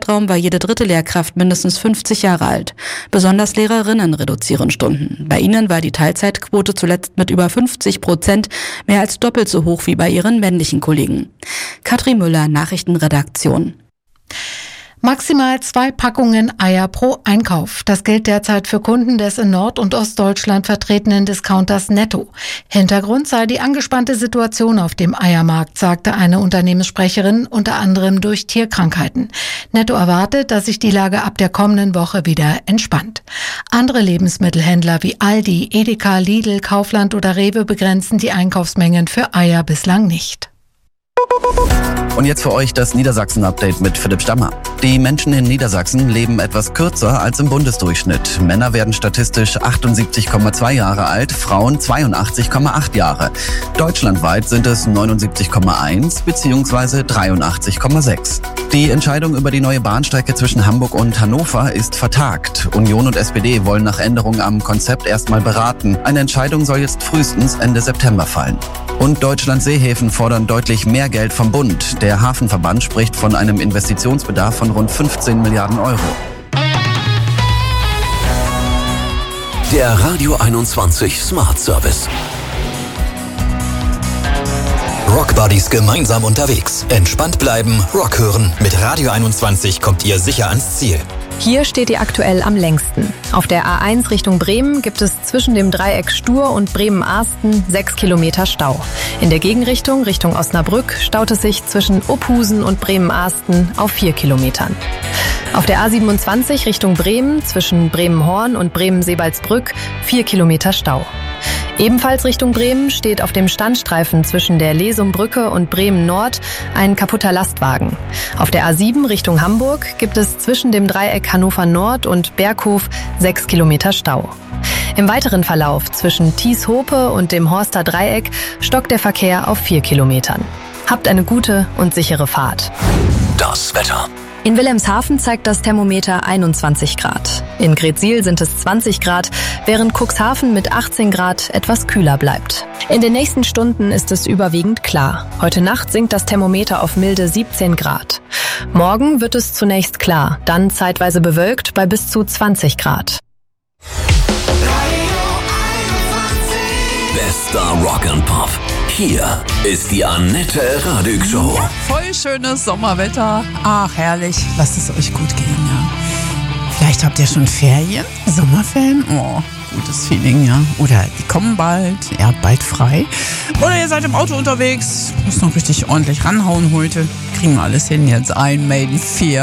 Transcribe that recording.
Zeitraum war jede dritte Lehrkraft mindestens 50 Jahre alt. Besonders Lehrerinnen reduzieren Stunden. Bei ihnen war die Teilzeitquote zuletzt mit über 50% mehr als doppelt so hoch wie bei ihren männlichen Kollegen. Katrin Müller, Nachrichtenredaktion. Maximal 2 Packungen Eier pro Einkauf. Das gilt derzeit für Kunden des in Nord- und Ostdeutschland vertretenen Discounters Netto. Hintergrund sei die angespannte Situation auf dem Eiermarkt, sagte eine Unternehmenssprecherin, unter anderem durch Tierkrankheiten. Netto erwartet, dass sich die Lage ab der kommenden Woche wieder entspannt. Andere Lebensmittelhändler wie Aldi, Edeka, Lidl, Kaufland oder Rewe begrenzen die Einkaufsmengen für Eier bislang nicht. Und jetzt für euch das Niedersachsen-Update mit Philipp Stammer. Die Menschen in Niedersachsen leben etwas kürzer als im Bundesdurchschnitt. Männer werden statistisch 78,2 Jahre alt, Frauen 82,8 Jahre. Deutschlandweit sind es 79,1 bzw. 83,6. Die Entscheidung über die neue Bahnstrecke zwischen Hamburg und Hannover ist vertagt. Union und SPD wollen nach Änderungen am Konzept erstmal beraten. Eine Entscheidung soll jetzt frühestens Ende September fallen. Und Deutschlands Seehäfen fordern deutlich mehr Geld vom Bund. Der Hafenverband spricht von einem Investitionsbedarf von rund 15 Milliarden Euro. Der Radio 21 Smart Service. Rock Buddies gemeinsam unterwegs. Entspannt bleiben, Rock hören. Mit Radio 21 kommt ihr sicher ans Ziel. Hier steht ihr aktuell am längsten. Auf der A1 Richtung Bremen gibt es zwischen dem Dreieck Stur und Bremen-Arsten 6 Kilometer Stau. In der Gegenrichtung, Richtung Osnabrück, staut es sich zwischen Opusen und Bremen-Arsten auf 4 Kilometern. Auf der A27 Richtung Bremen, zwischen Bremen-Horn und Bremen-Sebalsbrück 4 Kilometer Stau. Ebenfalls Richtung Bremen steht auf dem Standstreifen zwischen der Lesumbrücke und Bremen Nord ein kaputter Lastwagen. Auf der A7 Richtung Hamburg gibt es zwischen dem Dreieck Hannover Nord und Berghof 6 Kilometer Stau. Im weiteren Verlauf zwischen Thies-Hope und dem Horster Dreieck stockt der Verkehr auf 4 Kilometern. Habt eine gute und sichere Fahrt. Das Wetter. In Wilhelmshaven zeigt das Thermometer 21 Grad. In Greetsiel sind es 20 Grad, während Cuxhaven mit 18 Grad etwas kühler bleibt. In den nächsten Stunden ist es überwiegend klar. Heute Nacht sinkt das Thermometer auf milde 17 Grad. Morgen wird es zunächst klar, dann zeitweise bewölkt bei bis zu 20 Grad. Bester Rock and Pop. Hier ist die Annette Radig Show. Ja, voll schönes Sommerwetter. Ach, herrlich. Lasst es euch gut gehen, ja. Vielleicht habt ihr schon Ferien, Sommerferien. Oh, gutes Feeling, ja. Oder die kommen bald, ihr habt bald frei. Oder ihr seid im Auto unterwegs, müsst noch richtig ordentlich ranhauen heute. Kriegen wir alles hin jetzt. Ein Maiden 4.